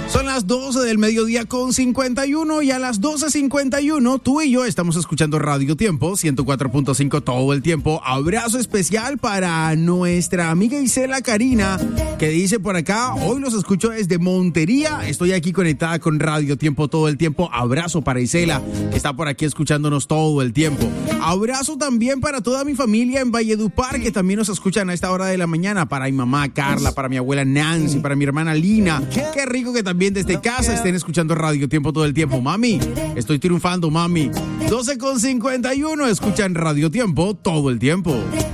Son las 12 del mediodía con 51 y a las 12:51 tú y yo estamos escuchando Radio Tiempo 104.5 todo el tiempo. Abrazo especial para nuestra amiga Isela Karina, que dice por acá: hoy los escucho desde Montería, estoy aquí conectada con Radio Tiempo todo el tiempo. Abrazo para Isela, que está por aquí escuchándonos todo el tiempo. Abrazo también para toda mi familia en Valledupar, que también nos escuchan a esta hora de la mañana. Para mi mamá Carla, para mi abuela Nancy, para mi hermana Lina. Qué rico que también desde casa estén escuchando Radio Tiempo todo el tiempo. Mami, estoy triunfando, mami. 12:51, escuchan Radio Tiempo todo el tiempo.